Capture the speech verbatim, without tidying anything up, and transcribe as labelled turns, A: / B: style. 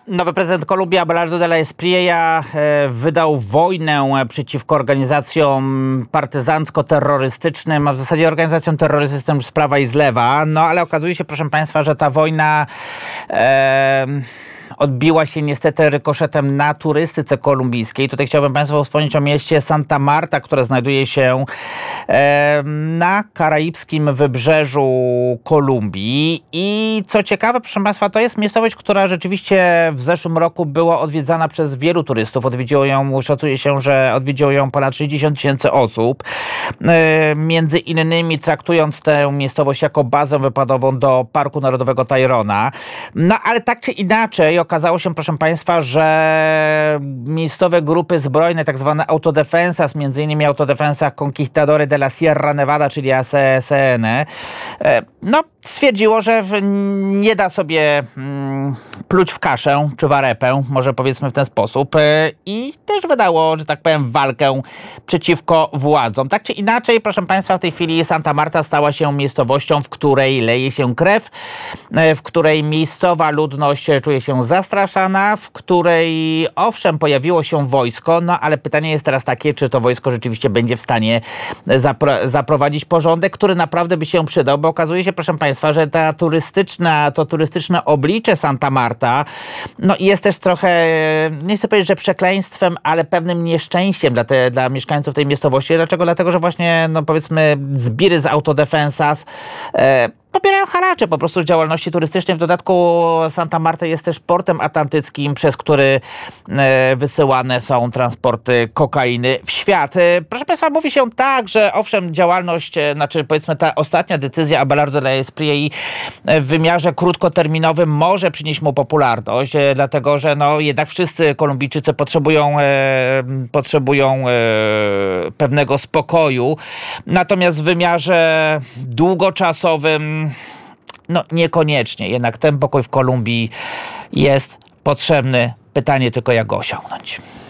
A: Nowy prezydent Kolumbii Abelardo de la Espriella wydał wojnę przeciwko organizacjom partyzancko-terrorystycznym, a w zasadzie organizacjom terrorystycznym z prawa i z lewa. No ale okazuje się, proszę państwa, że ta wojna e, odbiła się niestety rykoszetem na turystyce kolumbijskiej. Tutaj chciałbym państwu wspomnieć o mieście Santa Marta, które znajduje się e, na karaibskim wybrzeżu Kolumbii. I co ciekawe, proszę państwa, to jest miejscowość, która rzeczywiście w zeszłym roku była odwiedzana przez wielu turystów. Odwiedziło ją, szacuje się, że odwiedziło ją ponad sześćdziesiąt tysięcy osób. E, między innymi traktując tę miejscowość jako bazę wypadową do Parku Narodowego Tayrona. No ale tak czy inaczej okazało się, proszę państwa, że miejscowe grupy zbrojne, tak zwane autodefensas, między innymi Autodefensa Conquistadores de la Sierra Nevada, czyli A C S N, no stwierdziło, że nie da sobie mm, pluć w kaszę czy w arepę, może powiedzmy w ten sposób, i też wydało, że tak powiem, walkę przeciwko władzom. Tak czy inaczej, proszę państwa, w tej chwili Santa Marta stała się miejscowością, w której leje się krew, w której miejscowa ludność czuje się zastraszana, w której owszem pojawiło się wojsko, no ale pytanie jest teraz takie, czy to wojsko rzeczywiście będzie w stanie zapro- zaprowadzić porządek, który naprawdę by się przydał, bo okazuje się, proszę państwa, że ta turystyczna, to turystyczne oblicze Santa Marta, no jest też trochę, nie chcę powiedzieć, że przekleństwem, ale pewnym nieszczęściem dla, te, dla mieszkańców tej miejscowości. Dlaczego? Dlatego, że właśnie, no powiedzmy, zbiry z Autodefensas e, pobierają haracze po prostu z działalności turystycznej. W dodatku Santa Marta jest też portem atlantyckim, przez który e, wysyłane są transporty kokainy w świat. E, proszę państwa, mówi się tak, że owszem, działalność, e, znaczy powiedzmy ta ostatnia decyzja Abelardo de la Espriella w wymiarze krótkoterminowym może przynieść mu popularność, e, dlatego że no jednak wszyscy Kolumbijczycy potrzebują, e, potrzebują e, pewnego spokoju. Natomiast w wymiarze długoczasowym no niekoniecznie. Jednak ten pokój w Kolumbii jest potrzebny. Pytanie tylko, jak go osiągnąć.